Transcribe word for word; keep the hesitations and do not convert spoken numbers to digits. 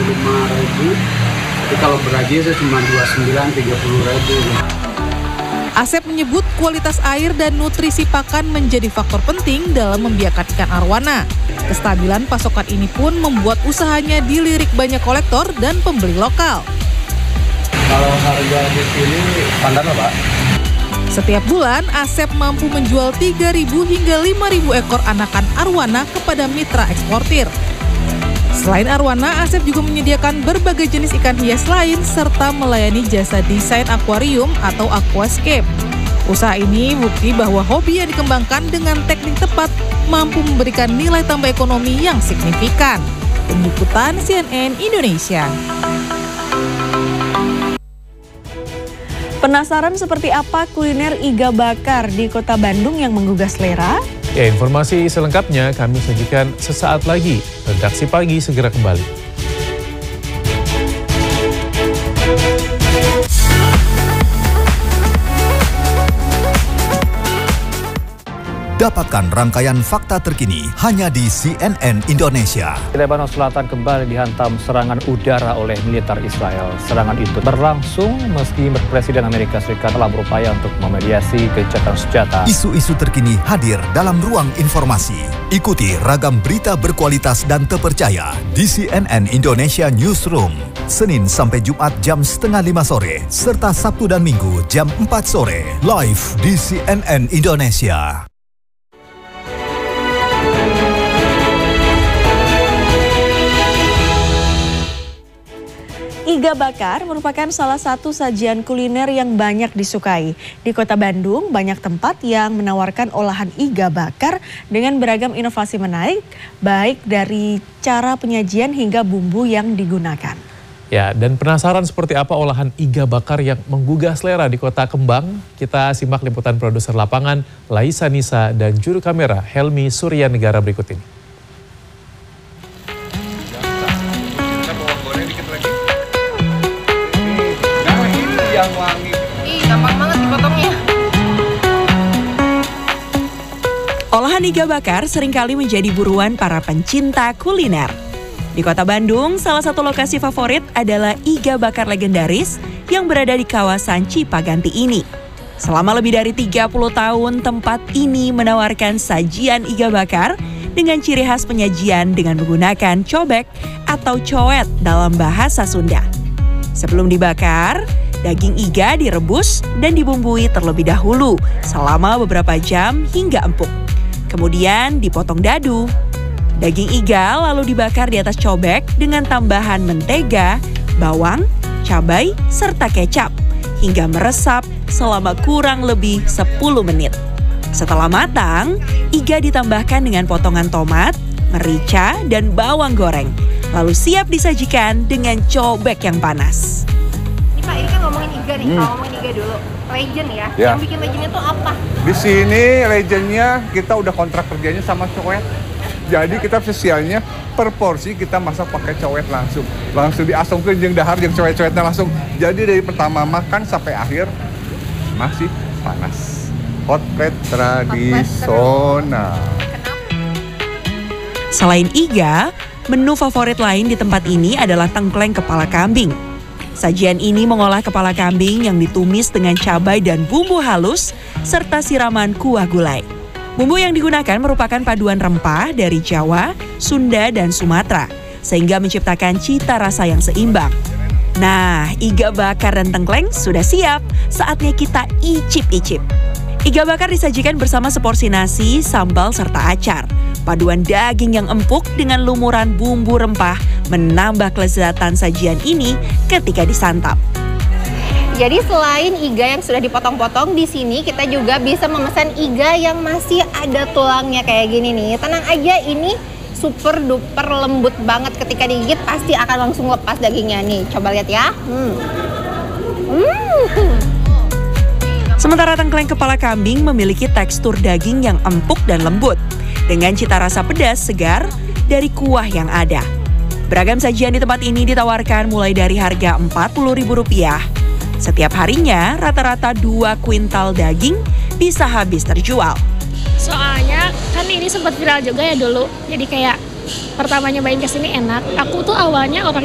lima ribu, tapi kalau berhaji saya cuma dua puluh sembilan, tiga puluh ribu. Asep menyebut kualitas air dan nutrisi pakan menjadi faktor penting dalam membiakkan ikan arwana. Kestabilan pasokan ini pun membuat usahanya dilirik banyak kolektor dan pembeli lokal. Kalau harga di sini standar lah, Pak. Setiap bulan, Asep mampu menjual tiga ribu hingga lima ribu ekor anakan arwana kepada mitra eksportir. Selain arwana, Asep juga menyediakan berbagai jenis ikan hias lain serta melayani jasa desain akuarium atau aquascape. Usaha ini bukti bahwa hobi yang dikembangkan dengan teknik tepat mampu memberikan nilai tambah ekonomi yang signifikan. Tim Liputan C N N Indonesia. Penasaran seperti apa kuliner iga bakar di Kota Bandung yang menggugah selera? Ya, informasi selengkapnya kami sajikan sesaat lagi. Redaksi Pagi segera kembali. Dapatkan rangkaian fakta terkini hanya di C N N Indonesia. Lebanon Selatan kembali dihantam serangan udara oleh militer Israel. Serangan itu berlangsung meski Presiden Amerika Serikat telah berupaya untuk memediasi gencatan senjata. Isu-isu terkini hadir dalam ruang informasi. Ikuti ragam berita berkualitas dan terpercaya di C N N Indonesia Newsroom. Senin sampai Jumat jam setengah lima sore, serta Sabtu dan Minggu jam empat sore. Live di C N N Indonesia. Iga bakar merupakan salah satu sajian kuliner yang banyak disukai. Di Kota Bandung, banyak tempat yang menawarkan olahan iga bakar dengan beragam inovasi menarik, baik dari cara penyajian hingga bumbu yang digunakan. Ya, dan penasaran seperti apa olahan iga bakar yang menggugah selera di Kota Kembang? Kita simak liputan produser lapangan Laisa Nisa dan juru kamera Helmi Suryanegara berikut ini. Yang wangi. Ih, gampang banget dipotongnya. Olahan iga bakar seringkali menjadi buruan para pencinta kuliner. Di Kota Bandung, salah satu lokasi favorit adalah iga bakar legendaris yang berada di kawasan Cipaganti ini. Selama lebih dari tiga puluh tahun, tempat ini menawarkan sajian iga bakar dengan ciri khas penyajian dengan menggunakan cobek atau coet dalam bahasa Sunda. Sebelum dibakar, daging iga direbus dan dibumbui terlebih dahulu selama beberapa jam hingga empuk. Kemudian dipotong dadu. Daging iga lalu dibakar di atas cobek dengan tambahan mentega, bawang, cabai, serta kecap hingga meresap selama kurang lebih sepuluh menit. Setelah matang, iga ditambahkan dengan potongan tomat, merica, dan bawang goreng. Lalu siap disajikan dengan cobek yang panas. Pak, ini kan ngomongin iga nih, hmm. kalau ngomongin iga dulu, legend ya. ya. Yang bikin legendnya tuh apa? Di sini legendnya kita udah kontrak kerjanya sama cowet. Jadi kita spesialnya per porsi kita masak pakai cowet langsung. Langsung diasongkeun jeung dahar jeung cowet-cowetnya langsung. Jadi dari pertama makan sampai akhir masih panas. Hot plate tradisional. Selain iga, menu favorit lain di tempat ini adalah tengkleng kepala kambing. Sajian ini mengolah kepala kambing yang ditumis dengan cabai dan bumbu halus, serta siraman kuah gulai. Bumbu yang digunakan merupakan paduan rempah dari Jawa, Sunda, dan Sumatera, sehingga menciptakan cita rasa yang seimbang. Nah, iga bakar dan tengkleng sudah siap, saatnya kita icip-icip. Iga bakar disajikan bersama seporsi nasi, sambal, serta acar. Paduan daging yang empuk dengan lumuran bumbu rempah menambah kelezatan sajian ini ketika disantap. Jadi selain iga yang sudah dipotong-potong, di sini kita juga bisa memesan iga yang masih ada tulangnya kayak gini nih. Tenang aja, ini super duper lembut banget, ketika digigit pasti akan langsung lepas dagingnya nih. Coba lihat ya. Hmm. Hmm. Sementara tengkleng kepala kambing memiliki tekstur daging yang empuk dan lembut, dengan cita rasa pedas segar dari kuah yang ada. Beragam sajian di tempat ini ditawarkan mulai dari harga empat puluh ribu rupiah. Setiap harinya rata-rata dua kuintal daging bisa habis terjual. Soalnya kan ini sempat viral juga ya dulu, jadi kayak pertama nyobain kesini enak. Aku tuh awalnya orang